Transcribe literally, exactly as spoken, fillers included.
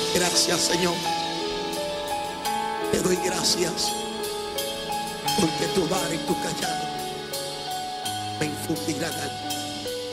Gracias, Señor. Te doy gracias porque tu vara y tu callado me infundirán alivio.